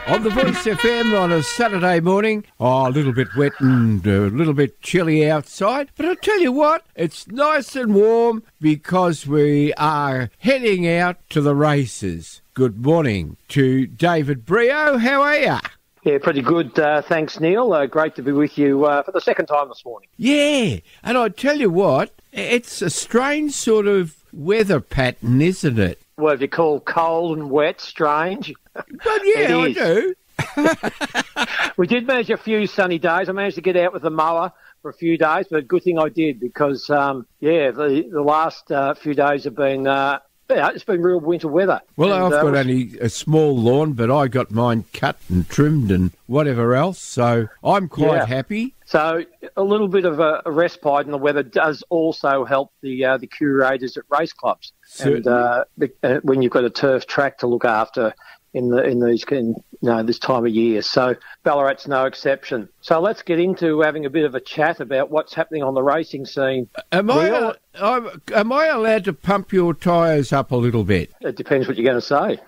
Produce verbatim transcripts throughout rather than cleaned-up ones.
On the Voice F M on a Saturday morning. Oh, a little bit wet and a little bit chilly outside. But I'll tell you what, it's nice and warm because we are heading out to the races. Good morning to David Brio. How are you? Yeah, pretty good. Uh, thanks, Neil. Uh, great to be with you uh, for the second time this morning. Yeah, and I tell you what, it's a strange sort of weather pattern, isn't it? What have you called cold and wet strange? Well, yeah, I do. We did manage a few sunny days. I managed to get out with the mower for a few days, but a good thing I did because, um, yeah, the, the last uh, few days have been... Uh, Yeah, it's been real winter weather. Well, and, I've uh, got was... only a small lawn, but I got mine cut and trimmed and whatever else, so I'm quite yeah. happy. So a little bit of a, a respite in the weather does also help the uh, the curators at race clubs. Certainly. And uh, the, uh, when you've got a turf track to look after in the in these in, you know, this time of year, so Ballarat's no exception. So let's get into having a bit of a chat about what's happening on the racing scene. Am I uh, I'm, am I allowed to pump your tyres up a little bit? It depends what you're going to say.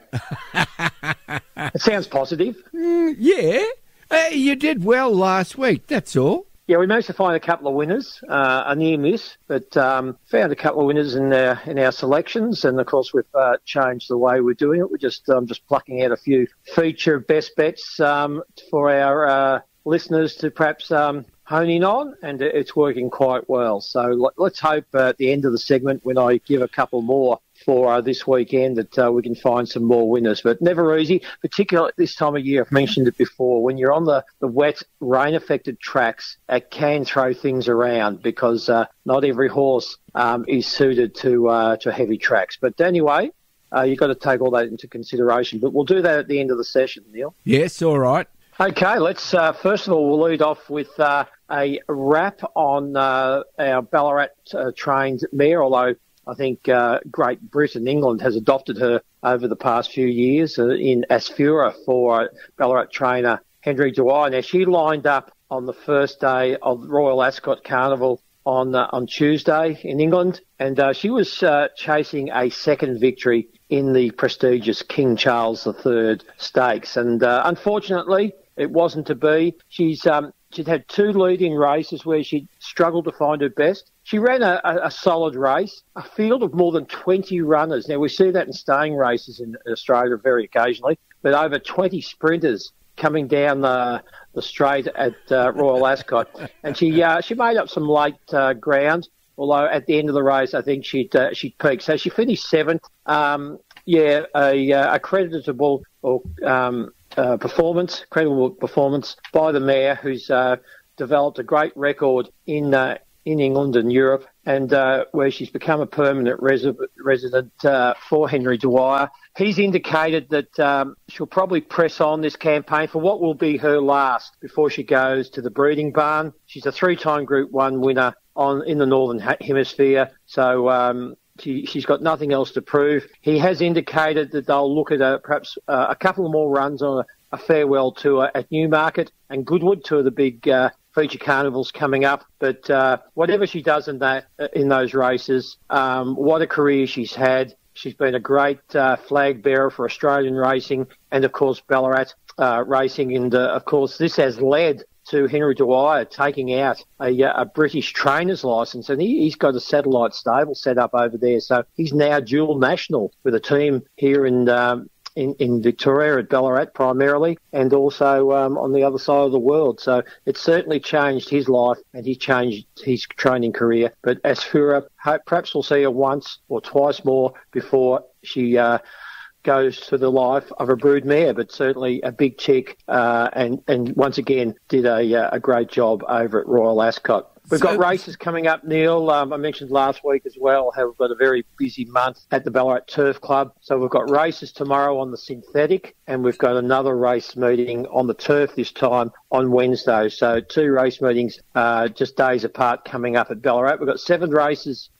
It sounds positive. Mm, yeah, uh, you did well last week. That's all. Yeah, we managed to find a couple of winners, uh, a near miss, but um, found a couple of winners in our, in our selections. And, of course, we've uh, changed the way we're doing it. We're just um, just plucking out a few feature best bets um, for our uh, listeners to perhaps um, hone in on, and it's working quite well. So let's hope uh, at the end of the segment, when I give a couple more for uh, this weekend, that uh, we can find some more winners. But never easy, particularly at this time of year. I've mentioned it before. When you're on the, the wet, rain-affected tracks, it can throw things around because uh, not every horse um, is suited to uh, to heavy tracks. But anyway, uh, you've got to take all that into consideration. But we'll do that at the end of the session, Neil. Yes, all right. Okay, let's, uh, first of all, we'll lead off with uh, a wrap on uh, our Ballarat-trained uh, mare, although I think uh, Great Britain, England, has adopted her over the past few years uh, in Asfura for uh, Ballarat trainer Henry Dwyer. Now, she lined up on the first day of Royal Ascot Carnival on uh, on Tuesday in England, and uh, she was uh, chasing a second victory in the prestigious King Charles the Third Stakes. And uh, unfortunately, it wasn't to be. She's um, she'd had two leading races where she struggled to find her best. She ran a, a, a solid race, a field of more than twenty runners. Now, we see that in staying races in Australia very occasionally, but over twenty sprinters coming down the, the straight at uh, Royal Ascot. And she uh, she made up some late uh, ground, although at the end of the race, I think she'd, uh, she'd peaked. So she finished seventh. Um, yeah, a, a creditable or um, uh, performance, credible performance by the mare, who's uh, developed a great record in uh, in England and Europe, and uh, where she's become a permanent resi- resident uh, for Henry Dwyer. He's indicated that um, she'll probably press on this campaign for what will be her last before she goes to the breeding barn. She's a three-time Group One winner on in the Northern Hemisphere, so um, she, she's got nothing else to prove. He has indicated that they'll look at a, perhaps uh, a couple of more runs on a, a farewell tour at Newmarket and Goodwood, two of the big uh, feature carnivals coming up. But uh, whatever she does in that in those races, um, what a career she's had. She's been a great uh, flag bearer for Australian racing and, of course, Ballarat uh, racing. And, uh, of course, this has led to Henry Dwyer taking out a, a British trainer's licence, and he, he's got a satellite stable set up over there. So he's now dual national with a team here in um, in, in Victoria at Ballarat primarily, and also um, on the other side of the world. So it's certainly changed his life, and he's changed his training career. But Asfura, perhaps we'll see her once or twice more before she uh, goes to the life of a brood mare, but certainly a big chick, uh, and, and once again did a, a great job over at Royal Ascot. We've got races coming up, Neil. Um, I mentioned last week as well how we've got a very busy month at the Ballarat Turf Club. So we've got races tomorrow on the synthetic, and we've got another race meeting on the turf this time on Wednesday. So two race meetings uh, just days apart coming up at Ballarat. We've got seven races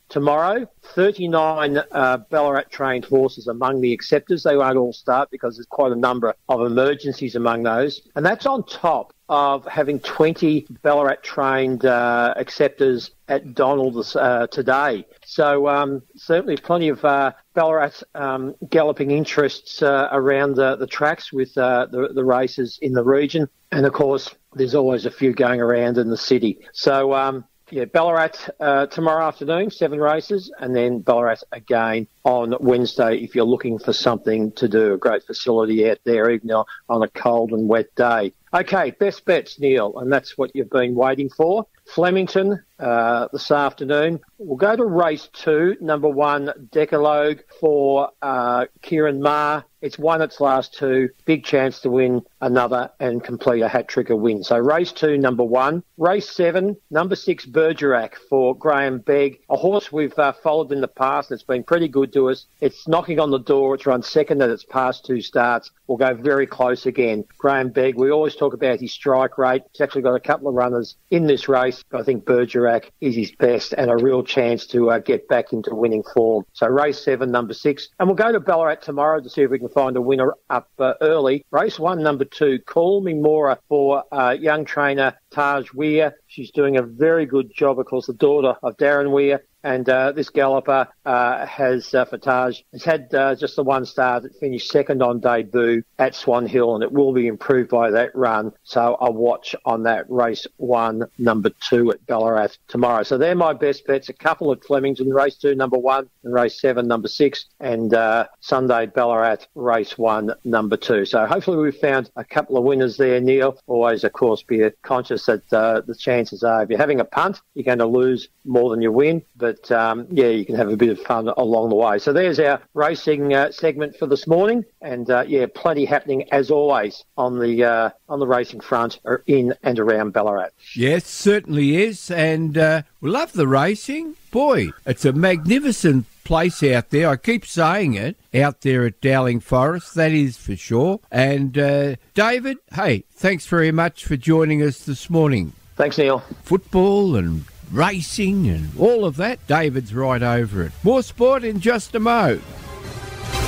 tomorrow. thirty-nine uh, Ballarat-trained horses among the acceptors. They won't all start because there's quite a number of emergencies among those. And that's on top of having twenty Ballarat-trained uh, acceptors at Donald uh, today. So um, certainly plenty of uh, Ballarat um, galloping interests uh, around the, the tracks with uh, the, the races in the region. And, of course, there's always a few going around in the city. So, um, yeah, Ballarat uh, tomorrow afternoon, seven races, and then Ballarat again on Wednesday if you're looking for something to do. A great facility out there, even on a cold and wet day. Okay, best bets, Neil, and that's what you've been waiting for. Flemington uh, this afternoon. We'll go to race two, number one, Decalogue for uh, Kieran Maher. It's won its last two. Big chance to win another and complete a hat-trick of win. So race two, number one. Race seven, number six, Bergerac for Graham Begg. A horse we've uh, followed in the past. It's been pretty good to us. It's knocking on the door. It's run second at its past two starts. We'll go very close again. Graham Begg, we always talk about his strike rate. He's actually got a couple of runners in this race. I think Bergerac is his best and a real chance to uh, get back into winning form. So race seven, number six. And we'll go to Ballarat tomorrow to see if we can find a winner up uh, early. Race one, number two, Call Me Mora for uh, young trainer Taj Weir. She's doing a very good job, of course, the daughter of Darren Weir. And uh, this galloper uh, has, uh, for Taj, has had uh, just the one start. It finished second on debut at Swan Hill, and it will be improved by that run. So a watch on that race one, number two at Ballarat tomorrow. So they're my best bets. A couple at Flemington, race two, number one, and race seven, number six, and uh, Sunday Ballarat, race one, number two. So hopefully we've found a couple of winners there, Neil. Always, of course, be conscious that uh, the chances are if you're having a punt, you're going to lose more than you win. But But, um, yeah, you can have a bit of fun along the way. So there's our racing uh, segment for this morning. And, uh, yeah, plenty happening, as always, on the uh, on the racing front or in and around Ballarat. Yes, certainly is. And uh, we love the racing. Boy, it's a magnificent place out there. I keep saying it, out there at Dowling Forest, that is for sure. And, uh, David, hey, thanks very much for joining us this morning. Thanks, Neil. Football and racing and all of that, David's right over it. More sport in just a mo.